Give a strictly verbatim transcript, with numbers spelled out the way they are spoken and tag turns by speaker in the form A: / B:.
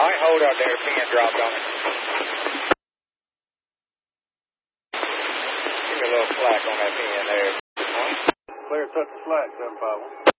A: All right, hold up there. Pin dropped on it. Give me a little slack on that pin there.
B: Clear touch of slack, seven five one.